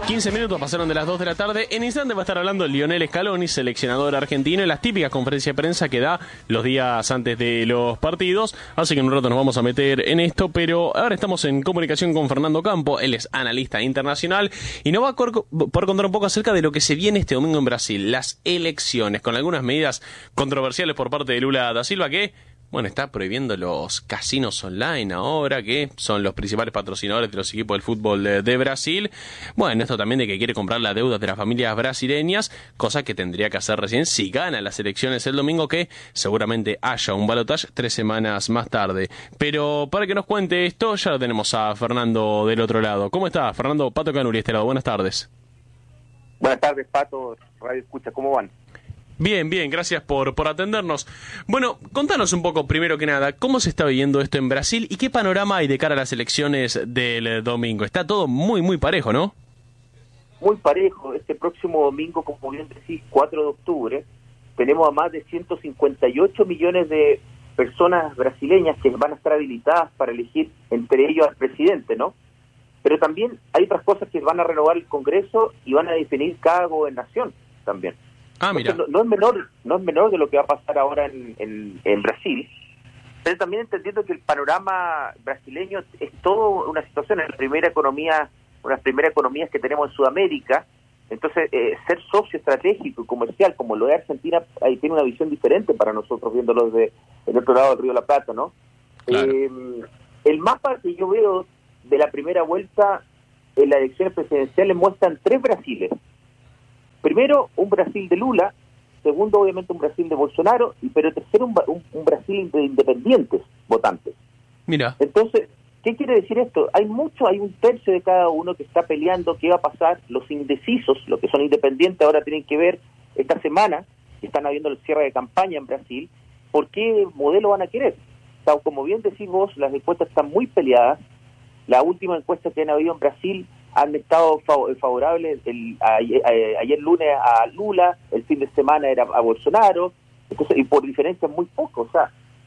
15 minutos pasaron de las 2 de la tarde. En instante va a estar hablando Lionel Scaloni, seleccionador argentino, en las típicas conferencias de prensa que da los días antes de los partidos. Así que en un rato nos vamos a meter en esto, pero ahora estamos en comunicación con Fernando Campo. Él es analista internacional y nos va a por contar un poco acerca de lo que se viene este domingo en Brasil, las elecciones, con algunas medidas controversiales por parte de Lula da Silva que... Bueno, está prohibiendo los casinos online ahora, que son los principales patrocinadores de los equipos del fútbol de Brasil. Bueno, esto también de que quiere comprar las deudas de las familias brasileñas, cosa que tendría que hacer recién si gana las elecciones el domingo, que seguramente haya un balotaje 3 semanas más tarde. Pero para que nos cuente esto, ya lo tenemos a Fernando del otro lado. ¿Cómo está, Fernando? Pato Canuli, este lado. Buenas tardes. Buenas tardes, Pato. Radio Escucha, ¿cómo van? Bien, gracias por atendernos. Bueno, contanos un poco, primero que nada, ¿cómo se está viviendo esto en Brasil y qué panorama hay de cara a las elecciones del domingo? Está todo muy parejo, ¿no? Muy parejo. Este próximo domingo, como bien decís, 4 de octubre, tenemos a más de 158 millones de personas brasileñas que van a estar habilitadas para elegir entre ellos al presidente, ¿no? Pero también hay otras cosas que van a renovar el Congreso y van a definir cada gobernación también. Ah, mira. No es menor de lo que va a pasar ahora en Brasil, pero también entendiendo que el panorama brasileño es todo una situación, es una de las primeras economías que tenemos en Sudamérica. Entonces ser socio estratégico y comercial como lo de Argentina, ahí tiene una visión diferente para nosotros, viéndolo desde el otro lado del Río de la Plata, ¿no? Claro. El mapa que yo veo de la primera vuelta en las elecciones presidenciales muestran 3 Brasiles. Primero, un Brasil de Lula. Segundo, obviamente, un Brasil de Bolsonaro. Pero tercero, un Brasil de independientes votantes. Mira. Entonces, ¿qué quiere decir esto? Hay un tercio de cada uno que está peleando qué va a pasar. Los indecisos, los que son independientes, ahora tienen que ver esta semana, que están habiendo el cierre de campaña en Brasil, por qué modelo van a querer. O sea, como bien decís vos, las encuestas están muy peleadas. La última encuesta que han habido en Brasil han estado favorables ayer lunes a Lula, el fin de semana era a Bolsonaro, entonces, y por diferencias muy poco. O sea,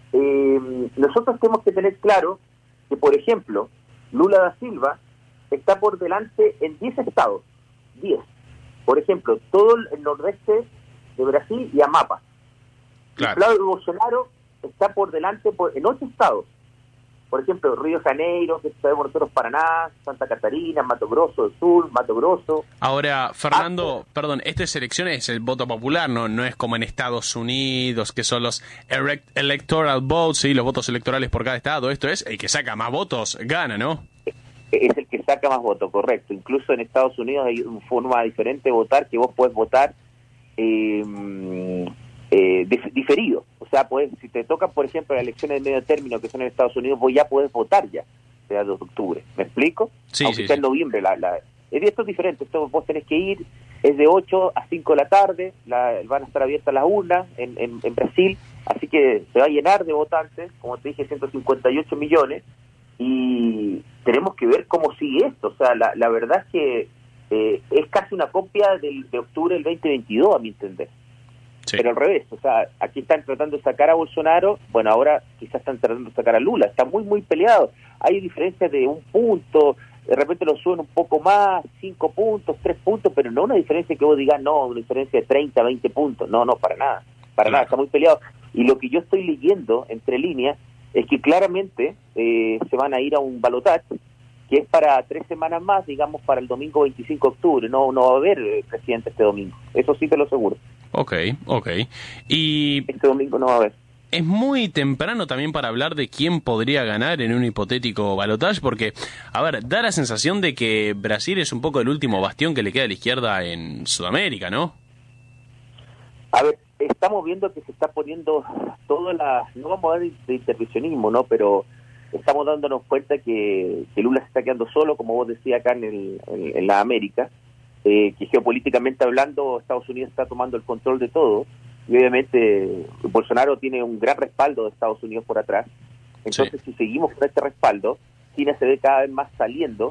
nosotros tenemos que tener claro que, por ejemplo, Lula da Silva está por delante en 10 estados, 10. Por ejemplo, todo el nordeste de Brasil y Amapá. Claro. Y Flávio Bolsonaro está por delante en 8 estados. Por ejemplo, Río de Janeiro, que sabemos nosotros, Paraná, Santa Catarina, Mato Grosso del Sur, Mato Grosso. Ahora, Fernando, perdón, estas elecciones es el voto popular, no es como en Estados Unidos, que son los electoral votes, ¿sí? Los votos electorales por cada estado. Esto es, el que saca más votos gana, ¿no? Es el que saca más votos, correcto. Incluso en Estados Unidos hay una forma diferente de votar, que vos podés votar diferido. O sea, si te tocan, por ejemplo, las elecciones de medio término que son en Estados Unidos, vos ya podés votar ya, sea 2 de octubre. ¿Me explico? Sí, aunque sea en noviembre. Esto es diferente. Esto vos tenés que ir, es de 8 a 5 de la tarde, van a estar abiertas las urnas en Brasil, así que se va a llenar de votantes, como te dije, 158 millones, y tenemos que ver cómo sigue esto. O sea, la verdad es que es casi una copia de octubre del 2022, a mi entender. Sí. Pero al revés, o sea, aquí están tratando de sacar a Bolsonaro, bueno, ahora quizás están tratando de sacar a Lula, está muy peleado, hay diferencias de 1 punto, de repente lo suben un poco más, 5 puntos, 3 puntos, pero no una diferencia que vos digas, no, una diferencia de 30, 20 puntos, no, para nada, nada, está muy peleado. Y lo que yo estoy leyendo entre líneas es que claramente se van a ir a un balotaje, que es para 3 semanas más, digamos, para el domingo 25 de octubre, no va a haber presidente este domingo, eso sí te lo aseguro. Ok. Y este domingo no va a haber. es muy temprano también para hablar de quién podría ganar en un hipotético balotaje, porque, a ver, da la sensación de que Brasil es un poco el último bastión que le queda a la izquierda en Sudamérica, ¿no? A ver, estamos viendo que se está poniendo no vamos a hablar de intervencionismo, ¿no? Pero estamos dándonos cuenta que Lula se está quedando solo, como vos decías acá en la América, que geopolíticamente hablando Estados Unidos está tomando el control de todo, y obviamente Bolsonaro tiene un gran respaldo de Estados Unidos por atrás. Entonces, si seguimos con este respaldo, China se ve cada vez más saliendo,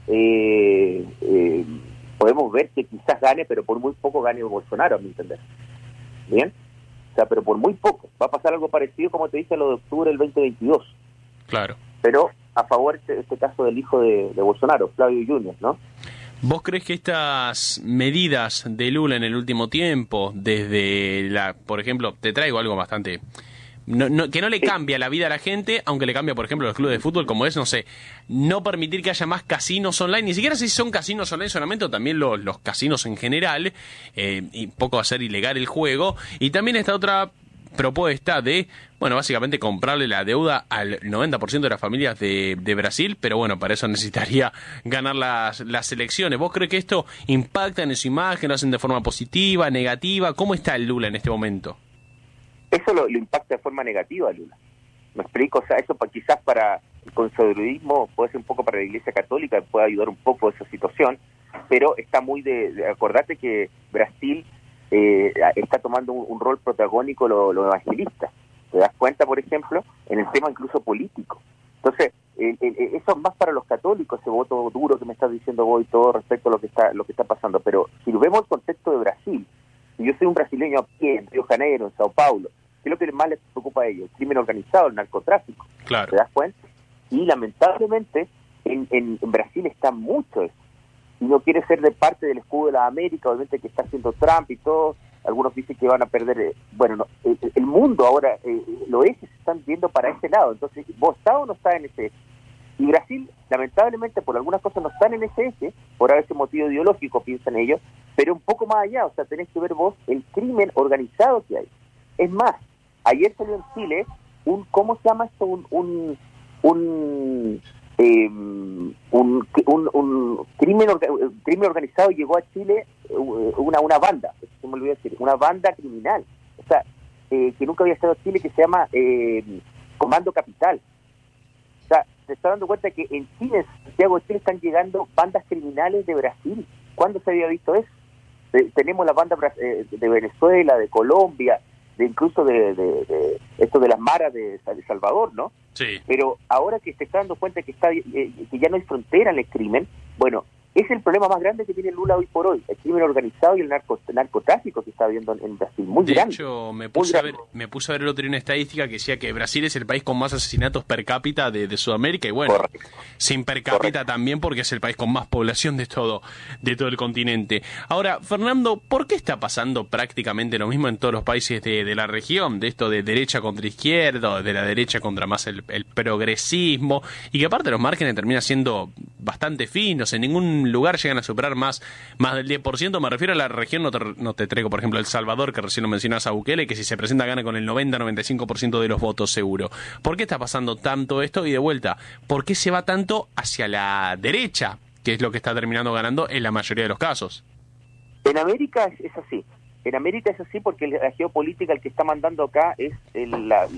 podemos ver que quizás gane, pero por muy poco gane Bolsonaro, a mi entender. ¿Bien? O sea, pero por muy poco. Va a pasar algo parecido, como te dije, a lo de octubre del 2022. Claro. Pero a favor este caso del hijo de Bolsonaro, Flavio Junior, ¿no? ¿Vos crees que estas medidas de Lula en el último tiempo, desde por ejemplo, te traigo algo bastante... que no le cambia la vida a la gente, aunque le cambia, por ejemplo, a los clubes de fútbol, como es, no sé, no permitir que haya más casinos online, ni siquiera si son casinos online solamente, o también los casinos en general, y poco hacer ilegal el juego, y también esta otra propuesta de, bueno, básicamente comprarle la deuda al 90% de las familias de Brasil, pero bueno, para eso necesitaría ganar las elecciones. ¿Vos crees que esto impacta en su imagen, lo hacen de forma positiva, negativa? ¿Cómo está el Lula en este momento? Eso lo impacta de forma negativa, Lula. ¿Me explico? O sea, eso quizás para el conservadurismo puede ser un poco para la Iglesia Católica, puede ayudar un poco a esa situación, pero está muy acordate que Brasil está tomando un rol protagónico lo evangelista. ¿Te das cuenta, por ejemplo, en el tema incluso político? Entonces, eso es más para los católicos, ese voto duro que me estás diciendo vos y todo respecto a lo que está pasando. Pero si vemos el contexto de Brasil, si yo soy un brasileño a pie, en Río de Janeiro, en Sao Paulo, ¿qué es lo que más les preocupa a ellos? El crimen organizado, el narcotráfico. Claro. ¿Te das cuenta? Y lamentablemente en Brasil está mucho eso. Y no quiere ser de parte del escudo de la América, obviamente que está haciendo Trump y todo. Algunos dicen que van a perder. El mundo ahora, los ejes se están viendo para ese lado. Entonces, ¿vos estás o no estás en ese eje? Y Brasil, lamentablemente, por algunas cosas no están en ese eje, por ese motivo ideológico, piensan ellos, pero un poco más allá. O sea, tenés que ver vos el crimen organizado que hay. Es más, ayer salió en Chile ¿cómo se llama esto? Un crimen organizado llegó a Chile, una banda, se me olvidó decir, una banda criminal, o sea, que nunca había estado en Chile, que se llama Comando Capital. O sea, se está dando cuenta que en Chile, en Santiago de Chile, están llegando bandas criminales de Brasil. ¿Cuándo se había visto eso? Tenemos las bandas de Venezuela, de Colombia, incluso de esto de las maras de Salvador, ¿no? Sí. Pero ahora que se está dando cuenta que que ya no hay frontera en el crimen, bueno, es el problema más grande que tiene Lula hoy por hoy, el crimen organizado y el narcotráfico que está habiendo en Brasil, muy grande. De hecho, me puse a ver el otro día una estadística que decía que Brasil es el país con más asesinatos per cápita de Sudamérica, y bueno, correcto, sin per cápita correcto, también, porque es el país con más población de todo el continente. Ahora, Fernando, ¿por qué está pasando prácticamente lo mismo en todos los países de la región? De esto de derecha contra izquierda, de la derecha contra más el progresismo, y que aparte los márgenes terminan siendo bastante finos, en ningún lugar llegan a superar más del 10%, me refiero a la región, no te traigo, por ejemplo, El Salvador, que recién lo mencionas, a Bukele, que si se presenta gana con el 90-95% de los votos seguro. ¿Por qué está pasando tanto esto? Y de vuelta, ¿por qué se va tanto hacia la derecha, que es lo que está terminando ganando en la mayoría de los casos? En América es así. En América es así porque la geopolítica, el que está mandando acá es el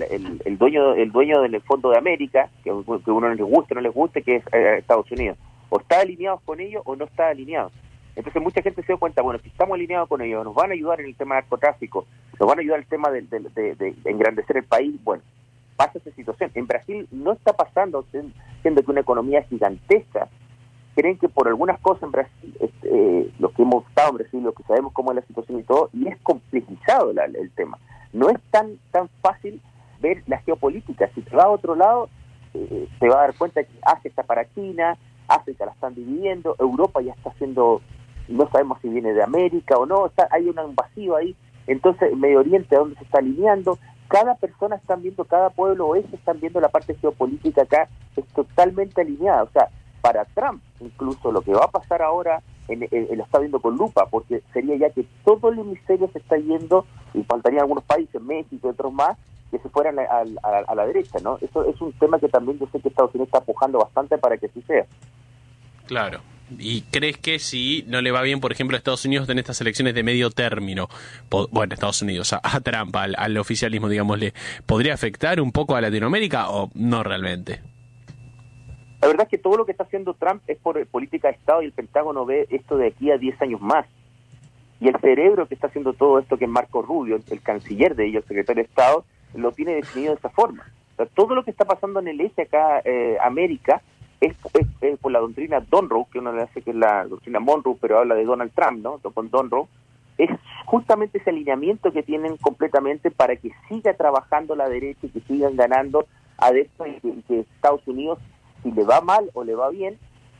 dueño del Fondo de América, que uno no les guste o no les guste, que es Estados Unidos. O está alineados con ellos o no está alineados. Entonces mucha gente se dio cuenta, bueno, si estamos alineados con ellos, nos van a ayudar en el tema del narcotráfico, nos van a ayudar en el tema de engrandecer el país, bueno, pasa esa situación. En Brasil no está pasando, siendo que una economía gigantesca, creen que por algunas cosas en Brasil, los que hemos estado en Brasil, los que sabemos cómo es la situación y todo, y es complejizado el tema. No es tan fácil ver la geopolítica. Si te vas a otro lado, te vas a dar cuenta que Asia está para China, África la están dividiendo, Europa ya está haciendo, no sabemos si viene de América o no, hay un vacío ahí. Entonces, Medio Oriente, ¿a dónde se está alineando? Cada persona están viendo, cada pueblo oeste están viendo la parte geopolítica acá, es totalmente alineada. O sea, para Trump, incluso lo que va a pasar ahora, lo está viendo con lupa, porque sería ya que todo el hemisferio se está yendo, y faltarían algunos países, México y otros más, que se fueran a la derecha, ¿no? Eso es un tema que también yo sé que Estados Unidos está pujando bastante para que así sea. Claro. ¿Y crees que si no le va bien, por ejemplo, a Estados Unidos en estas elecciones de medio término, bueno, Estados Unidos, a Trump, al oficialismo, digámosle, podría afectar un poco a Latinoamérica o no realmente? La verdad es que todo lo que está haciendo Trump es por política de Estado, y el Pentágono ve esto de aquí a 10 años más. Y el cerebro que está haciendo todo esto, que es Marco Rubio, el canciller de ellos, el secretario de Estado, lo tiene definido de esa forma. O sea, todo lo que está pasando en el eje acá, América, es por la doctrina Monroe, que uno le hace que es la doctrina Monroe, pero habla de Donald Trump, ¿no? Con Monroe, es justamente ese alineamiento que tienen completamente para que siga trabajando la derecha y que sigan ganando adeptos, y que Estados Unidos, si le va mal o le va bien,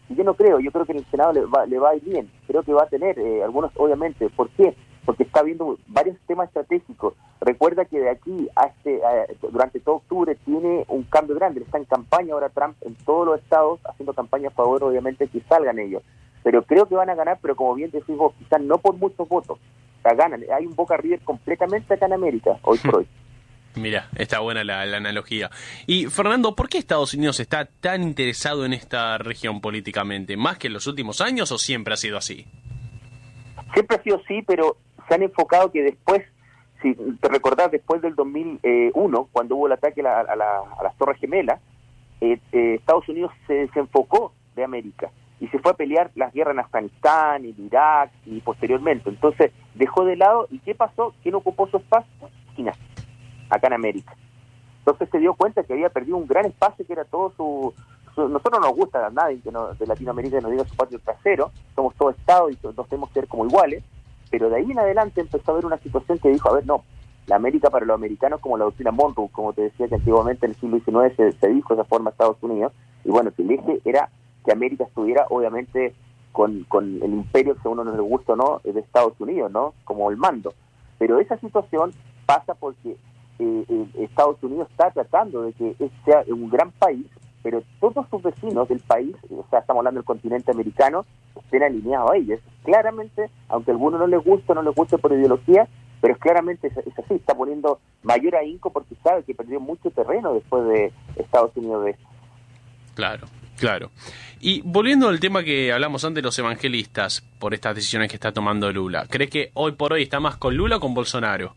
Y yo no creo, yo creo que en el Senado le va a ir bien, creo que va a tener algunos, obviamente. ¿Por qué? Porque está viendo varios temas estratégicos. Recuerda que de aquí a durante todo octubre tiene un cambio grande. Está en campaña ahora Trump en todos los estados, haciendo campaña a favor, obviamente, que salgan ellos. Pero creo que van a ganar, pero como bien decís vos, quizás no por muchos votos. O sea, ganan. Hay un Boca River completamente acá en América, hoy por hoy. Mira, está buena la analogía. Y Fernando, ¿por qué Estados Unidos está tan interesado en esta región políticamente? ¿Más que en los últimos años o siempre ha sido así? Siempre ha sido así, pero se han enfocado que después, si te recordás, después del 2001, cuando hubo el ataque a las Torres Gemelas, Estados Unidos se desenfocó de América y se fue a pelear las guerras en Afganistán, en Irak y posteriormente. Entonces dejó de lado. ¿Y qué pasó? ¿Quién ocupó su espacio? China, acá en América. Entonces se dio cuenta que había perdido un gran espacio que era todo nosotros no nos gusta a nadie de Latinoamérica que nos diga su patio trasero, somos todos estados y nos tenemos que ver como iguales, pero de ahí en adelante empezó a haber una situación que dijo, a ver, no, la América para los americanos, como la doctrina Monroe, como te decía que antiguamente en el siglo XIX se dijo de esa forma a Estados Unidos, y bueno, que el eje era que América estuviera obviamente con el imperio, que a uno no le gusta o no, de Estados Unidos, ¿no? Como el mando. Pero esa situación pasa porque Estados Unidos está tratando de que sea un gran país, pero todos sus vecinos del país, o sea, estamos hablando del continente americano, estén alineados a ellos. Claramente, aunque a algunos no les guste por ideología, pero claramente es así, está poniendo mayor ahínco porque sabe que perdió mucho terreno después de Estados Unidos de esto. Claro. Y volviendo al tema que hablamos antes, los evangelistas, por estas decisiones que está tomando Lula, ¿crees que hoy por hoy está más con Lula o con Bolsonaro?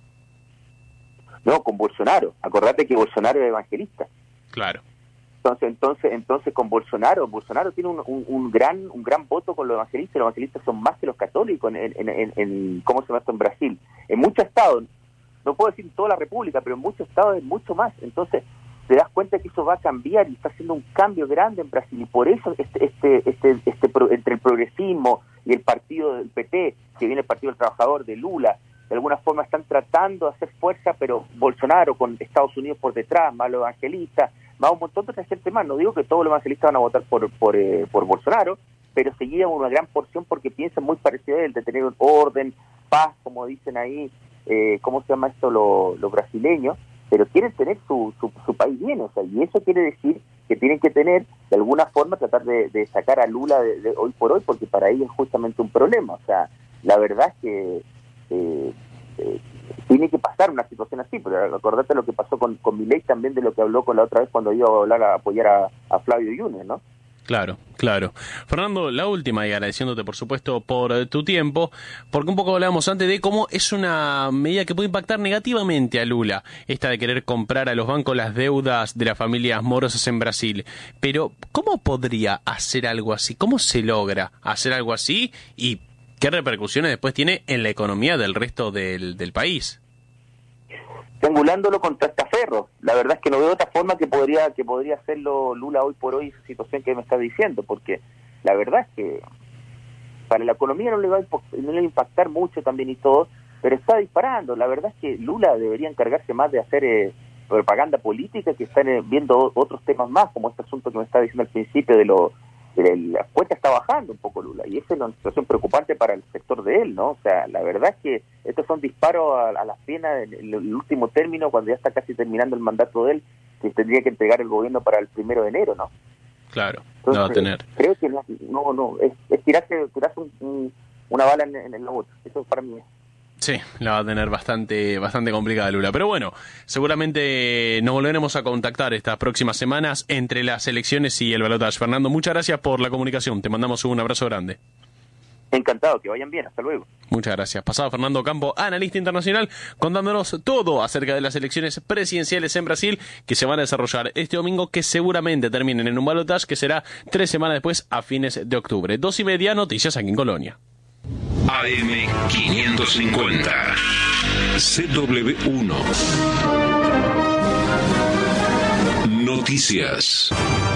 No, con Bolsonaro. Acordate que Bolsonaro es evangelista. Claro. Entonces con Bolsonaro tiene un gran voto con los evangelistas. Los evangelistas son más que los católicos en ¿cómo se llama esto? En Brasil. En muchos estados, no puedo decir en toda la república, pero en muchos estados es mucho más. Entonces te das cuenta que eso va a cambiar y está haciendo un cambio grande en Brasil, y por eso entre el progresismo y el partido del PT, que viene el Partido del Trabajador de Lula, de alguna forma están tratando de hacer fuerza, pero Bolsonaro con Estados Unidos por detrás, más los evangelistas, más un montón de otra gente más. No digo que todos los evangelistas van a votar por Bolsonaro, pero se llevan una gran porción porque piensan muy parecido a él, de tener un orden, paz, como dicen ahí, ¿cómo se llama esto? Los brasileños, pero quieren tener su país bien, o sea, y eso quiere decir que tienen que tener, de alguna forma, tratar de sacar a Lula de hoy por hoy, porque para ellos es justamente un problema. O sea, la verdad es que tiene que pasar una situación así, pero acordate lo que pasó con Milei también, de lo que habló con la otra vez cuando iba a apoyar a Flavio Yunes, ¿no? Claro. Fernando, la última, y agradeciéndote por supuesto por tu tiempo, porque un poco hablábamos antes de cómo es una medida que puede impactar negativamente a Lula, esta de querer comprar a los bancos las deudas de las familias morosas en Brasil. Pero, ¿cómo podría hacer algo así? ¿Cómo se logra hacer algo así? ¿Y qué repercusiones después tiene en la economía del resto del país? Triangulándolo con Tastaferro. La verdad es que no veo otra forma que podría hacerlo Lula hoy por hoy, esa situación que me está diciendo, porque la verdad es que para la economía no le va a impactar mucho también y todo, pero está disparando. La verdad es que Lula debería encargarse más de hacer propaganda política, que están viendo otros temas más, como este asunto que me estaba diciendo al principio de la cuenta está bajando un poco Lula, y esa es una situación preocupante para el sector de él, ¿no? O sea, la verdad es que estos son disparos a las penas en el último término, cuando ya está casi terminando el mandato de él, que tendría que entregar el gobierno para el 1 de enero, ¿no? Claro. Entonces, no va a tener. Creo que no, es tirarse una bala en el bote. Eso para mí es. Sí, la va a tener bastante complicada Lula. Pero bueno, seguramente nos volveremos a contactar estas próximas semanas entre las elecciones y el balotaje. Fernando, muchas gracias por la comunicación. Te mandamos un abrazo grande. Encantado, que vayan bien. Hasta luego. Muchas gracias. Pasaba Fernando Campo, analista internacional, contándonos todo acerca de las elecciones presidenciales en Brasil que se van a desarrollar este domingo, que seguramente terminen en un balotaje que será 3 semanas después, a fines de octubre. 2:30, noticias aquí en Colonia. AM550 CW1 Noticias.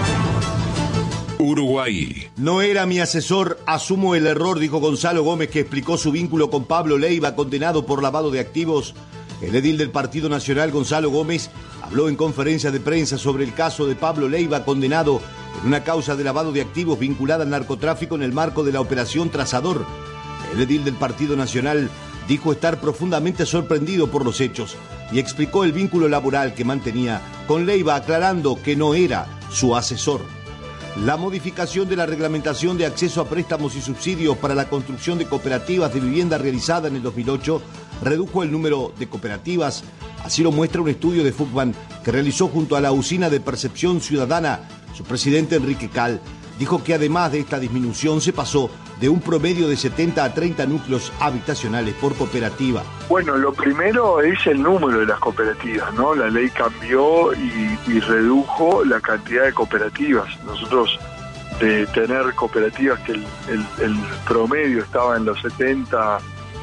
Uruguay. No era mi asesor, asumo el error, dijo Gonzalo Gómez, que explicó su vínculo con Pablo Leiva, condenado por lavado de activos. El edil del Partido Nacional, Gonzalo Gómez, habló en conferencia de prensa sobre el caso de Pablo Leiva, condenado en una causa de lavado de activos vinculada al narcotráfico en el marco de la Operación Trazador. El edil del Partido Nacional dijo estar profundamente sorprendido por los hechos y explicó el vínculo laboral que mantenía con Leiva, aclarando que no era su asesor. La modificación de la reglamentación de acceso a préstamos y subsidios para la construcción de cooperativas de vivienda realizada en el 2008 redujo el número de cooperativas. Así lo muestra un estudio de Fugman que realizó junto a la Usina de Percepción Ciudadana. Su presidente, Enrique Cal, dijo que además de esta disminución se pasó de un promedio de 70 a 30 núcleos habitacionales por cooperativa. Bueno, lo primero es el número de las cooperativas, ¿no? La ley cambió y redujo la cantidad de cooperativas. Nosotros, de tener cooperativas que el promedio estaba en los 60,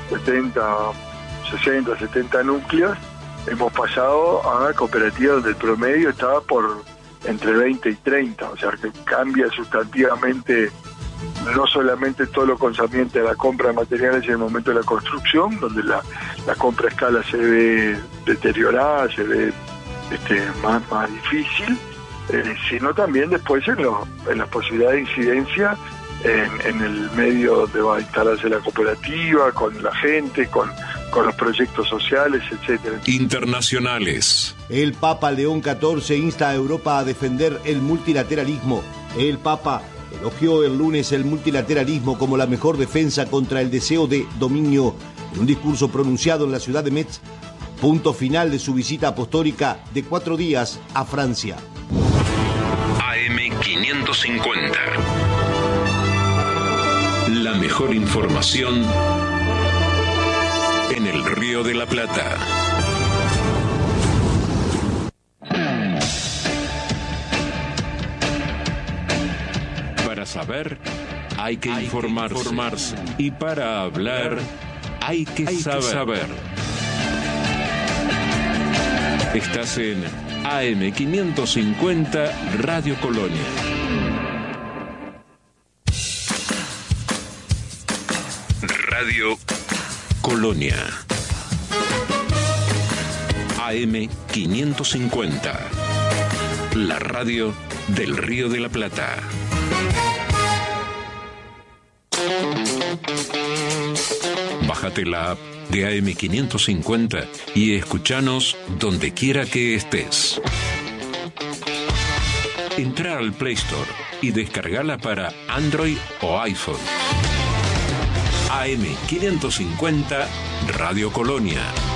70 núcleos, hemos pasado a cooperativas donde el promedio estaba por entre 20 y 30, o sea que cambia sustantivamente no solamente todo lo concerniente a la compra de materiales en el momento de la construcción, donde la compra a escala se ve deteriorada, se ve más difícil, sino también después en las posibilidades de incidencia en el medio donde va a instalarse la cooperativa, con la gente, con los proyectos sociales, etcétera. Internacionales. El Papa León XIV insta a Europa a defender el multilateralismo. El Papa elogió el lunes el multilateralismo como la mejor defensa contra el deseo de dominio en un discurso pronunciado en la ciudad de Metz, punto final de su visita apostólica de 4 días a Francia. AM550. La mejor información en el Río de la Plata. Para saber, hay que informarse. Y para hablar, hay que saber. Estás en AM550 Radio Colonia. Radio Colonia. AM550. La radio del Río de la Plata. Bájate la app de AM550 y escuchanos donde quiera que estés. Entra al Play Store y descargala para Android o iPhone. AM550 Radio Colonia.